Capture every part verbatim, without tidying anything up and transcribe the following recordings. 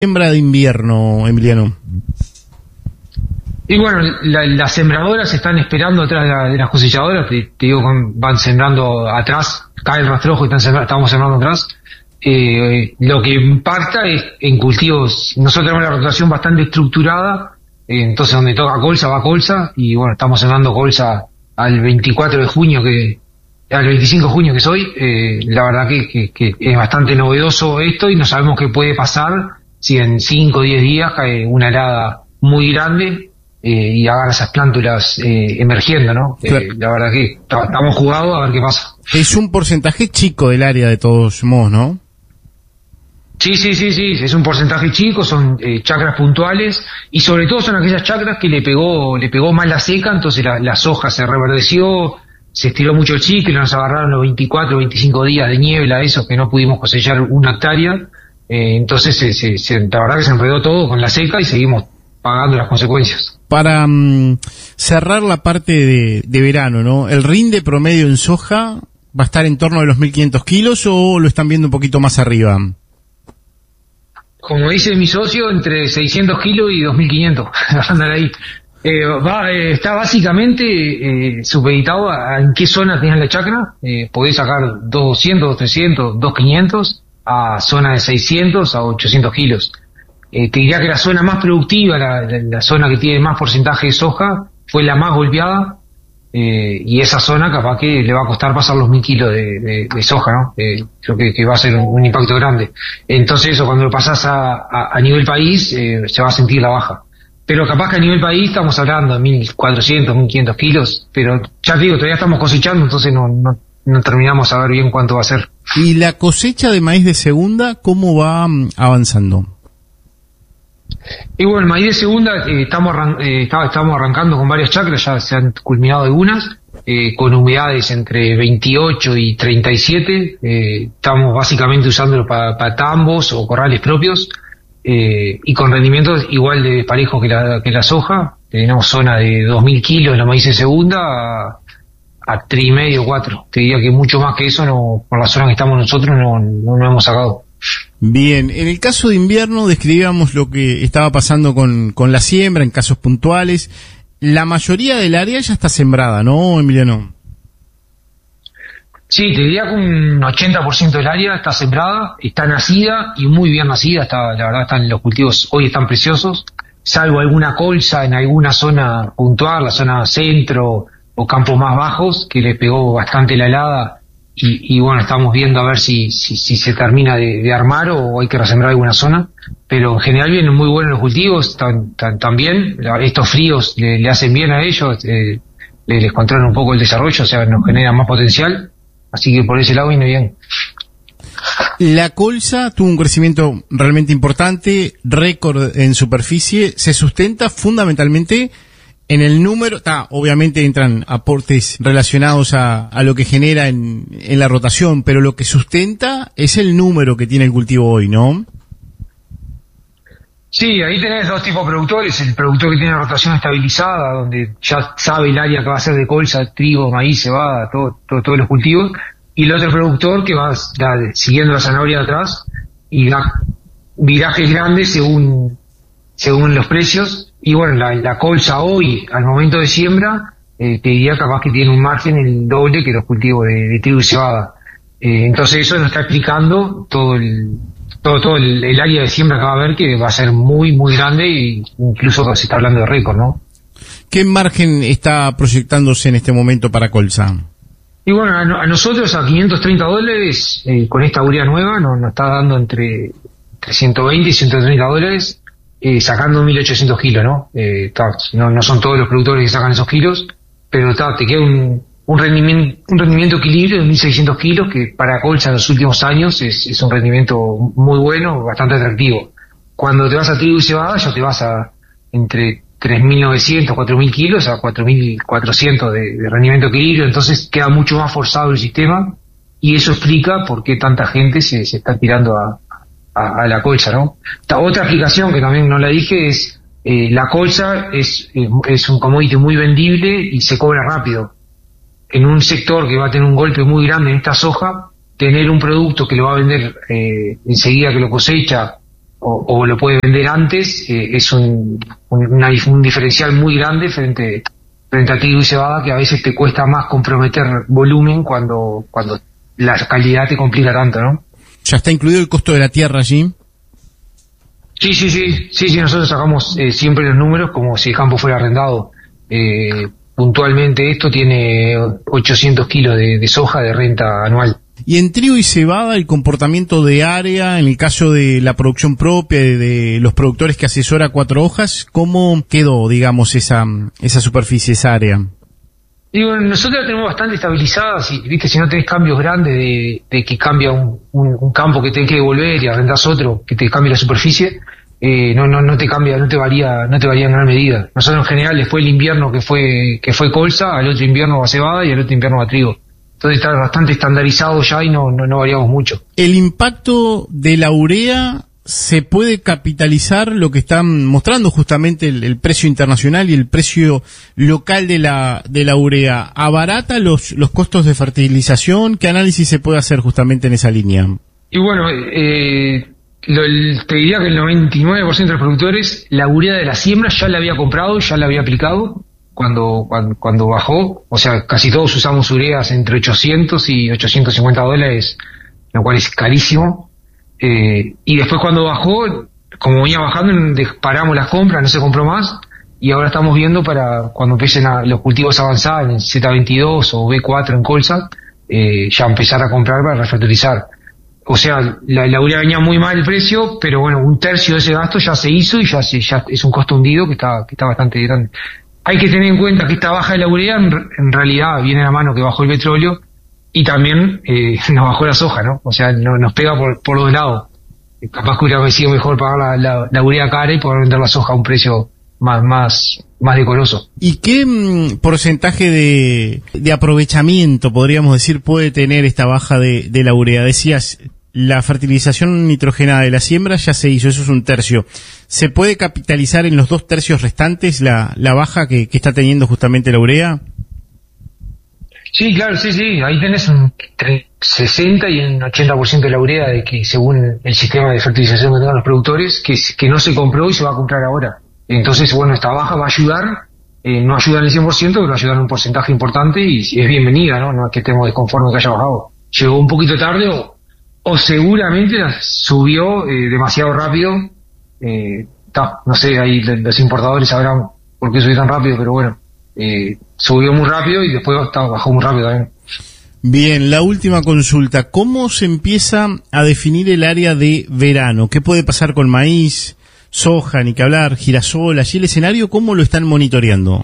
Siembra de invierno, Emiliano. Y bueno, la, las sembradoras están esperando atrás de, la, de las cosechadoras, te, te digo, van sembrando atrás, cae el rastrojo y están sembra, estamos sembrando atrás. Eh, lo que impacta es en cultivos, nosotros tenemos la rotación bastante estructurada, eh, entonces donde toca colza va colza, y bueno, estamos sembrando colza al veinticuatro de junio, que al veinticinco de junio que soy. Eh, la verdad que, que, que es bastante novedoso esto y no sabemos qué puede pasar si en cinco o diez días cae una helada muy grande eh, y agarra esas plántulas eh, emergiendo, ¿no? Claro. Eh, la verdad que estamos jugados a ver qué pasa. Es un porcentaje chico del área de todos modos, ¿no? Sí, sí, sí, sí, es un porcentaje chico, son eh, chacras puntuales y sobre todo son aquellas chacras que le pegó le pegó mal la seca, entonces la, la soja se reverdeció, se estiró mucho el chicle, nos agarraron los veinticuatro, veinticinco días de niebla, esos que no pudimos cosechar una hectárea. Eh, entonces se, se, se, la verdad que se enredó todo con la seca y seguimos pagando las consecuencias. Para um, cerrar la parte de, de verano, ¿no? ¿El rinde promedio en soja va a estar en torno a los mil quinientos kilos o lo están viendo un poquito más arriba? Como dice mi socio, entre seiscientos kilos y dos mil quinientos. Andar ahí. Eh, va, eh, está básicamente eh, supeditado a, a en qué zona tenés la chacra. Eh, podés sacar doscientos, trescientos, dos mil quinientos a zona de seiscientos a ochocientos kilos. Eh, te diría que la zona más productiva, la, la, la zona que tiene más porcentaje de soja, fue la más golpeada, eh, y esa zona capaz que le va a costar pasar los mil kilos de, de, de soja, ¿no? Eh, creo que, que va a ser un, un impacto grande. Entonces eso, cuando lo pasás a, a, a nivel país, eh, se va a sentir la baja. Pero capaz que a nivel país estamos hablando de mil cuatrocientos, mil quinientos kilos, pero ya te digo, todavía estamos cosechando, entonces no, no, no terminamos a ver bien cuánto va a ser. ¿Y la cosecha de maíz de segunda cómo va avanzando? Y bueno, el maíz de segunda eh, estamos, arran eh, estamos arrancando con varias chacras, ya se han culminado algunas, eh, con humedades entre veintiocho y treinta y siete, eh, estamos básicamente usándolo para pa tambos o corrales propios, eh, y con rendimientos igual de parejos que la, que la soja. Tenemos zona de dos mil kilos en la maíz de segunda a, a tres y medio, cuatro. Te diría que mucho más que eso, no, por la zona que estamos nosotros, no, no, no hemos sacado. Bien, en el caso de invierno describíamos lo que estaba pasando con, con la siembra en casos puntuales. La mayoría del área ya está sembrada, ¿no, Emiliano? Sí, te diría que un ochenta por ciento del área está sembrada, está nacida y muy bien nacida. Está, la verdad, están los cultivos hoy están preciosos, salvo alguna colza en alguna zona puntual, la zona centro o campos más bajos, que le pegó bastante la helada. Y, y bueno, estamos viendo a ver si, si, si se termina de, de armar o hay que resembrar alguna zona, pero en general vienen muy buenos los cultivos, tan, tan, tan bien. Estos fríos le, le hacen bien a ellos, eh, les controlan un poco el desarrollo, o sea, nos generan más potencial, así que por ese lado viene bien. La colza tuvo un crecimiento realmente importante, récord en superficie, se sustenta fundamentalmente en el número, ta, obviamente entran aportes relacionados a, a lo que genera en, en la rotación, pero lo que sustenta es el número que tiene el cultivo hoy, ¿no? Sí, ahí tenés dos tipos de productores, el productor que tiene rotación estabilizada, donde ya sabe el área que va a ser de colza, trigo, maíz, cebada, todo, todo, todos los cultivos, y el otro productor que va da, siguiendo la zanahoria de atrás y da virajes grandes según, según los precios. Y bueno, la, la colza hoy, al momento de siembra, eh, te diría capaz que tiene un margen el doble que los cultivos de, de trigo y cebada. Eh, entonces eso nos está explicando todo el todo todo el, el área de siembra que va a haber, que va a ser muy, muy grande, e incluso se está hablando de récord, ¿no? ¿Qué margen está proyectándose en este momento para colza? Y bueno, a, a nosotros a quinientos treinta dólares, eh, con esta urea nueva, nos, nos está dando entre, entre ciento veinte y ciento treinta dólares, Eh, sacando mil ochocientos kilos, ¿no? Eh, ta, no, no son todos los productores que sacan esos kilos, pero ta, te queda un, un rendimiento un rendimiento equilibrio de mil seiscientos kilos, que para colza en los últimos años es, es un rendimiento muy bueno, bastante atractivo. Cuando te vas a trigo y cebada, ya te vas a entre tres mil novecientos, cuatro mil kilos a cuatro mil cuatrocientos de, de rendimiento equilibrio, entonces queda mucho más forzado el sistema, y eso explica por qué tanta gente se, se está tirando a A, a la colza, ¿no? Esta otra aplicación que también no la dije es eh, la colza es, eh, es un commodity muy vendible y se cobra rápido. En un sector que va a tener un golpe muy grande en esta soja, tener un producto que lo va a vender eh, enseguida que lo cosecha o, o lo puede vender antes, eh, es un, un, una, un diferencial muy grande frente, frente a trigo y cebada, que a veces te cuesta más comprometer volumen cuando, cuando la calidad te complica tanto, ¿no? ¿Ya está incluido el costo de la tierra allí? Sí, sí, sí, sí, sí, nosotros sacamos eh, siempre los números como si el campo fuera arrendado. Eh, puntualmente esto tiene ochocientos kilos de, de soja de renta anual. Y en trigo y cebada, el comportamiento de área, en el caso de la producción propia, de, de los productores que asesora Cuatro Hojas, ¿cómo quedó, digamos, esa, esa superficie, esa área? Y bueno, nosotros la tenemos bastante estabilizada, si, viste, si no tenés cambios grandes de, de que cambia un, un, un campo que tenés que devolver y arrendás otro que te cambie la superficie, eh, no, no, no te cambia, no te varía, no te varía en gran medida. Nosotros en general después del invierno que fue, que fue colza, al otro invierno va cebada y al otro invierno va trigo. Entonces está bastante estandarizado ya y no, no, no variamos mucho. El impacto de la urea, ¿se puede capitalizar lo que están mostrando justamente el, el precio internacional y el precio local de la de la urea? ¿Abarata los, los costos de fertilización? ¿Qué análisis se puede hacer justamente en esa línea? Y bueno, eh, lo, el, te diría que el noventa y nueve por ciento de los productores la urea de la siembra ya la había comprado, ya la había aplicado cuando, cuando, cuando bajó. O sea, casi todos usamos ureas entre ochocientos y ochocientos cincuenta dólares, lo cual es carísimo. Eh, y después cuando bajó, como venía bajando, paramos las compras, no se compró más, y ahora estamos viendo para cuando empiecen a, los cultivos a avanzar en Z veintidós o B cuatro en colza, eh, ya empezar a comprar para refertilizar. O sea, la, la urea venía muy mal el precio, pero bueno, un tercio de ese gasto ya se hizo y ya, se, ya es un costo hundido que está, que está bastante grande. Hay que tener en cuenta que esta baja de la urea en, en realidad viene a la mano que bajó el petróleo, y también eh, nos bajó la soja, ¿no? O sea, no, nos pega por, por los lados. Capaz que hubiera sido mejor pagar la, la, la urea cara y poder vender la soja a un precio más más más decoroso. ¿Y qué mm, porcentaje de, de aprovechamiento, podríamos decir, puede tener esta baja de, de la urea? Decías, la fertilización nitrogenada de la siembra ya se hizo, eso es un tercio. ¿Se puede capitalizar en los dos tercios restantes la, la baja que, que está teniendo justamente la urea? Sí, claro, sí, sí, ahí tenés un sesenta y un ochenta por ciento de la urea de que según el sistema de fertilización que tengan los productores, que, que no se compró y se va a comprar ahora. Entonces, bueno, esta baja va a ayudar, eh, no ayuda en el cien por ciento, pero va a ayudar en un porcentaje importante y es bienvenida, ¿no? No es que estemos desconformes que haya bajado. Llegó un poquito tarde o, o seguramente subió eh, demasiado rápido. Eh, ta, no sé, ahí los importadores sabrán por qué subió tan rápido, pero bueno. Eh, subió muy rápido y después bajó muy rápido también. Bien, la última consulta. ¿Cómo se empieza a definir el área de verano? ¿Qué puede pasar con maíz, soja, ni que hablar, girasol? Allí el escenario, ¿cómo lo están monitoreando?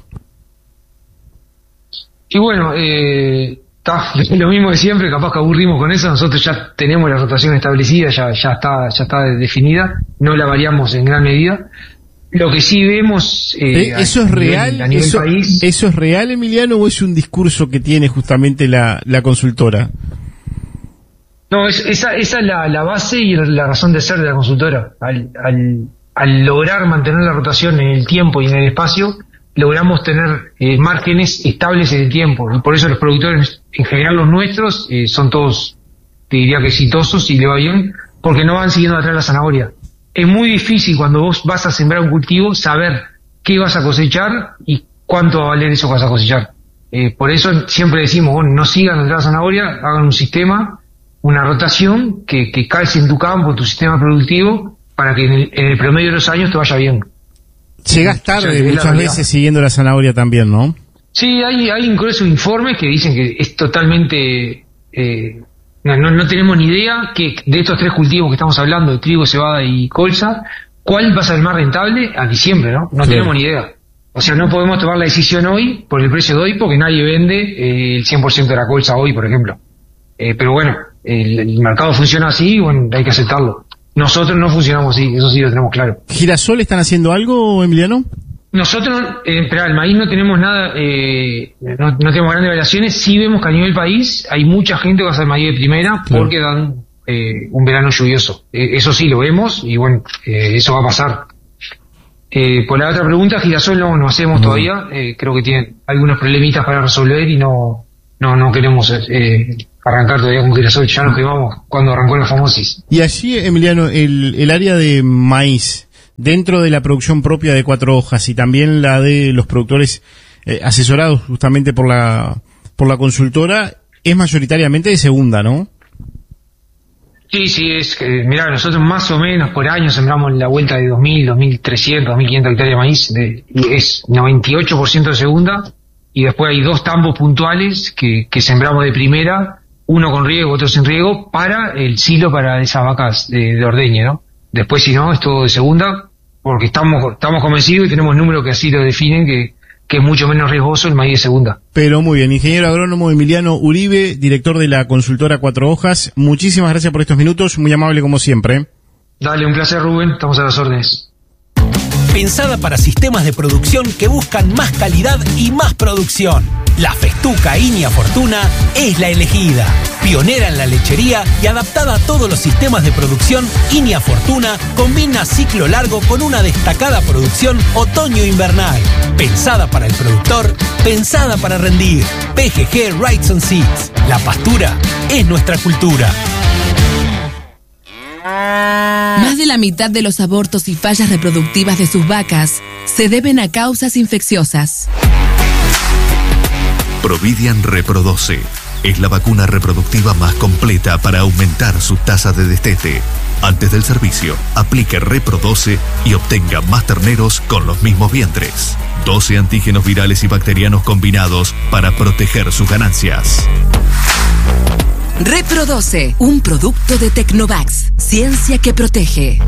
Y bueno, eh, está lo mismo de siempre, capaz que aburrimos con eso. Nosotros ya tenemos la rotación establecida, ya, ya está, ya está definida, no la variamos en gran medida. Lo que sí vemos eh, ¿eso es real? a nivel ¿Eso, país, ¿Eso es real, Emiliano, o es un discurso que tiene justamente la, la consultora? No, es, esa, esa es la, la base y la razón de ser de la consultora. Al, al, al lograr mantener la rotación en el tiempo y en el espacio, logramos tener eh, márgenes estables en el tiempo. Y por eso los productores, en general los nuestros, eh, son todos, te diría que exitosos y le va bien, porque no van siguiendo atrás la zanahoria. Es muy difícil cuando vos vas a sembrar un cultivo saber qué vas a cosechar y cuánto va a valer eso que vas a cosechar. Eh, por eso siempre decimos, bueno, no sigan atrás la zanahoria, hagan un sistema, una rotación que, que calce en tu campo, en tu sistema productivo, para que en el, en el promedio de los años te vaya bien. Llegas tarde muchas veces siguiendo la zanahoria también, ¿no? Sí, hay, hay incluso informes que dicen que es totalmente... Eh, No, no, no tenemos ni idea que de estos tres cultivos que estamos hablando, de trigo, cebada y colza, ¿cuál va a ser el más rentable a diciembre, no? No sí. tenemos ni idea. O sea, no podemos tomar la decisión hoy por el precio de hoy porque nadie vende eh, el cien por ciento de la colza hoy, por ejemplo. Eh, pero bueno, el, el mercado funciona así y bueno, hay que aceptarlo. Nosotros no funcionamos así, eso sí lo tenemos claro. ¿Girasol están haciendo algo, Emiliano? Nosotros, eh, espera, el maíz no tenemos nada, eh, no, no tenemos grandes variaciones. Sí vemos que a nivel país hay mucha gente que va a hacer maíz de primera claro. porque dan eh, un verano lluvioso. Eh, eso sí lo vemos y bueno, eh, eso va a pasar. Eh, por la otra pregunta, girasol no, no hacemos no. todavía. Eh, creo que tiene algunos problemitas para resolver y no, no, no queremos eh, arrancar todavía con girasol, ya nos quemamos cuando arrancó la Famosis. Y allí, Emiliano, el, el área de maíz, dentro de la producción propia de Cuatro Hojas y también la de los productores eh, asesorados justamente por la por la consultora, es mayoritariamente de segunda, ¿no? Sí, sí, es que, mirá, nosotros más o menos por año sembramos la vuelta de dos mil, dos mil trescientos, dos mil quinientos hectáreas de maíz, de, y es noventa y ocho por ciento de segunda, y después hay dos tambos puntuales que, que sembramos de primera, uno con riego, otro sin riego, para el silo para esas vacas de, de ordeñe, ¿no? Después, si no, es todo de segunda, porque estamos estamos convencidos y tenemos números que así lo definen, que, que es mucho menos riesgoso el maíz de segunda. Pero muy bien, ingeniero agrónomo Emiliano Uribe, director de la consultora Cuatro Hojas, muchísimas gracias por estos minutos, muy amable como siempre. Dale, un placer, Rubén, estamos a las órdenes. Pensada para sistemas de producción que buscan más calidad y más producción. La Festuca Inia Fortuna es la elegida. Pionera en la lechería y adaptada a todos los sistemas de producción, Inia Fortuna combina ciclo largo con una destacada producción otoño-invernal. Pensada para el productor, pensada para rendir. P G G Rights and Seeds. La pastura es nuestra cultura. Más de la mitad de los abortos y fallas reproductivas de sus vacas se deben a causas infecciosas. Providian Reprodoce es la vacuna reproductiva más completa para aumentar su tasa de destete. Antes del servicio, aplique Reprodoce y obtenga más terneros con los mismos vientres. doce antígenos virales y bacterianos combinados para proteger sus ganancias. Reprodoce, un producto de Tecnovax, ciencia que protege.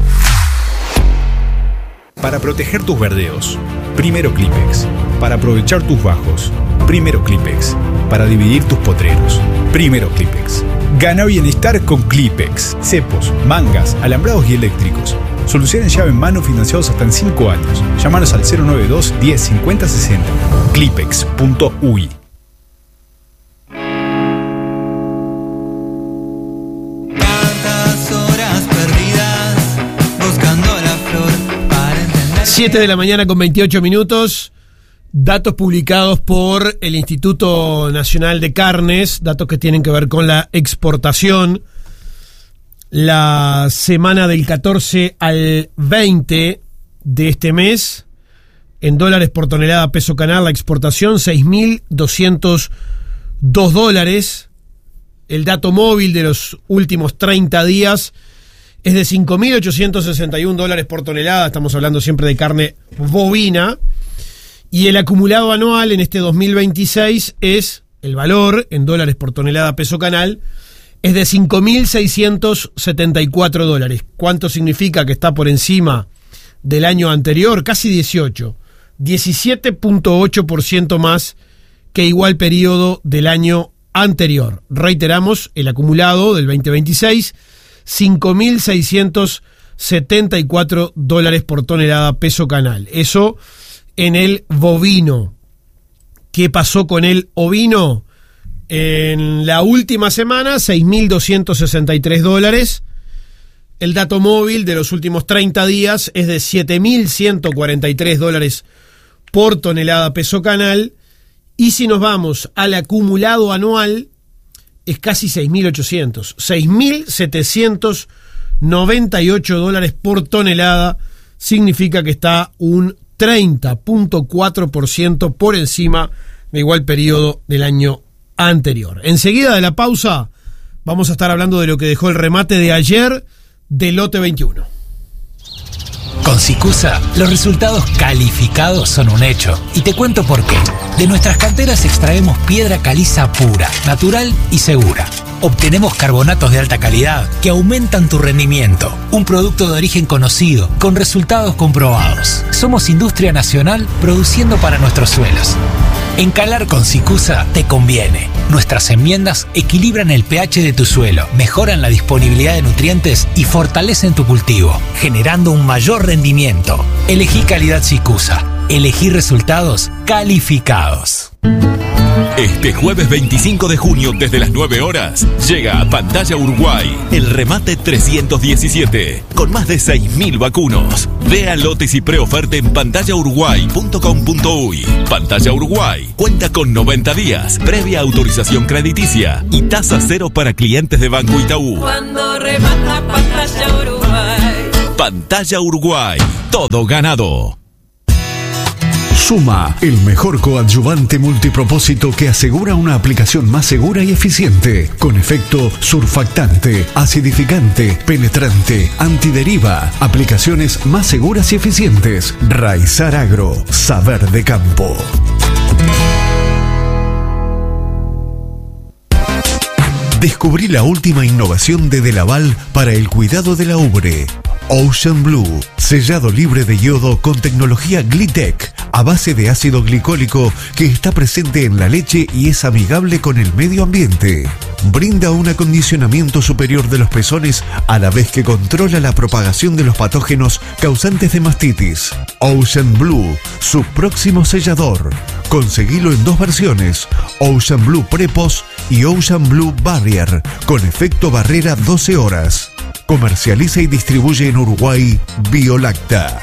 Para proteger tus verdeos, primero Clipex. Para aprovechar tus bajos, primero Clipex. Para dividir tus potreros, primero Clipex. Gana bienestar con Clipex. Cepos, mangas, alambrados y eléctricos. Solución en llave en mano financiados hasta en cinco años. Llámanos al cero noventa y dos, diez, cincuenta, sesenta. clipex punto u i. siete de la mañana con veintiocho minutos, datos publicados por el Instituto Nacional de Carnes, datos que tienen que ver con la exportación. La semana del catorce al veinte de este mes, en dólares por tonelada peso canal, la exportación seis mil doscientos dos dólares. El dato móvil de los últimos treinta días es de cinco mil ochocientos sesenta y un dólares por tonelada, estamos hablando siempre de carne bovina, y el acumulado anual en este dos mil veintiséis es, el valor en dólares por tonelada peso canal, es de cinco mil seiscientos setenta y cuatro dólares. ¿Cuánto significa que está por encima del año anterior? Casi dieciocho, diecisiete punto ocho por ciento más que igual periodo del año anterior. Reiteramos, el acumulado del veinte veintiséis, cinco mil seiscientos setenta y cuatro dólares por tonelada peso canal. Eso en el bovino. ¿Qué pasó con el ovino? En la última semana, seis mil doscientos sesenta y tres dólares. El dato móvil de los últimos treinta días es de siete mil ciento cuarenta y tres dólares por tonelada peso canal. Y si nos vamos al acumulado anual, es casi seis mil ochocientos, seis mil setecientos noventa y ocho dólares por tonelada, significa que está un treinta punto cuatro por ciento por encima de igual periodo del año anterior. Enseguida de la pausa vamos a estar hablando de lo que dejó el remate de ayer del lote veintiuno. Con Sicusa, los resultados calificados son un hecho. Y te cuento por qué. De nuestras canteras extraemos piedra caliza pura, natural y segura. Obtenemos carbonatos de alta calidad que aumentan tu rendimiento. Un producto de origen conocido, con resultados comprobados. Somos industria nacional produciendo para nuestros suelos. Encalar con Sicusa te conviene. Nuestras enmiendas equilibran el pH de tu suelo, mejoran la disponibilidad de nutrientes y fortalecen tu cultivo, generando un mayor rendimiento. Elegí calidad Sicusa. Elegí resultados calificados. Este jueves veinticinco de junio desde las nueve horas llega a Pantalla Uruguay el remate trescientos diecisiete con más de seis mil vacunos. Vean lotes y preoferta en pantalla uruguay punto com punto uy. Pantalla Uruguay cuenta con noventa días, previa autorización crediticia y tasa cero para clientes de Banco Itaú. Cuando remata Pantalla Uruguay. Pantalla Uruguay, todo ganado. Suma, el mejor coadyuvante multipropósito que asegura una aplicación más segura y eficiente, con efecto surfactante, acidificante, penetrante, antideriva, aplicaciones más seguras y eficientes. Raizar Agro, saber de campo. Descubrí la última innovación de Delaval para el cuidado de la ubre. Ocean Blue, sellado libre de yodo con tecnología Glitec, a base de ácido glicólico que está presente en la leche y es amigable con el medio ambiente. Brinda un acondicionamiento superior de los pezones a la vez que controla la propagación de los patógenos causantes de mastitis. Ocean Blue, su próximo sellador. Conseguilo en dos versiones, Ocean Blue Prepos y Ocean Blue Barrier, con efecto barrera doce horas. Comercializa y distribuye en Uruguay Biolacta.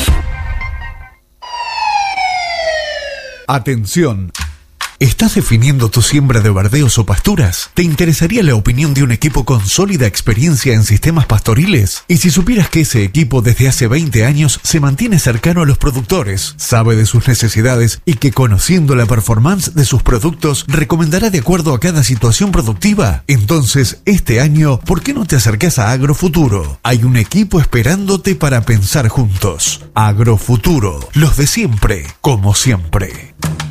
Atención. ¿Estás definiendo tu siembra de verdeos o pasturas? ¿Te interesaría la opinión de un equipo con sólida experiencia en sistemas pastoriles? Y si supieras que ese equipo desde hace veinte años se mantiene cercano a los productores, sabe de sus necesidades y que conociendo la performance de sus productos recomendará de acuerdo a cada situación productiva, entonces este año, ¿por qué no te acercas a Agrofuturo? Hay un equipo esperándote para pensar juntos. Agrofuturo, los de siempre, como siempre.